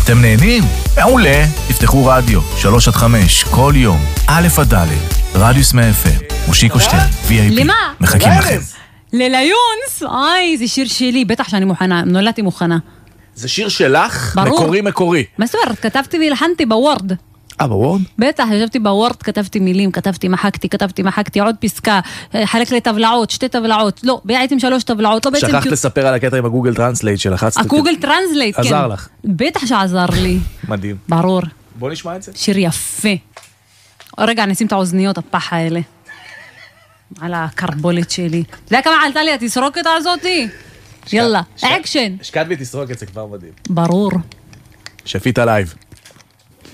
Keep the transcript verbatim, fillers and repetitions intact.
אתם נהנים? מעולה. תפתחו רדיו, שלוש עד חמש, כל יום, א' עד ד', רדיוס מאה אף אם, מושיקו שטרן, וי איי פי. למה? מחכים לכם. לליונס? איי, זה שיר שלי, בטח שאני מוכנה, נולדתי מוכנה. זה שיר שלך? ברור. מקורי מקורי. מה זאת אומרת? כתבתי והלחנתי בוורד. אה, בוורד? בטח, ישבתי בוורד, כתבתי מילים, כתבתי, מחקתי, כתבתי, מחקתי, עוד פסקה, חלק לטבלאות, שתי טבלאות, לא, בעצם שלוש טבלאות, לא בעצם... שכחת לספר על הקטע עם הגוגל טרנסלייט שלחצת. הגוגל טרנסלייט, כן. עזר לך. בטח שעזר לי. מדהים. ברור. בוא נשמע את זה. שיר יפה. רגע, נשים את האוזניות, הפח האלה. על הקרבולת שלי. אתה יודע כמה עלתה לי התסרוקת הזאתי? יאללה, אקשן. השקעת בי תסרוק את זה כבר מדהים. ברור. שפית לייב.